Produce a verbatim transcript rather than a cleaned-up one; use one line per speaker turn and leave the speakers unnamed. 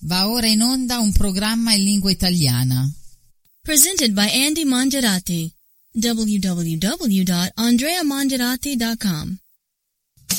Va ora in onda un programma in lingua italiana.
Presented by Andy Mongerati. w w w dot andrea mongerati dot com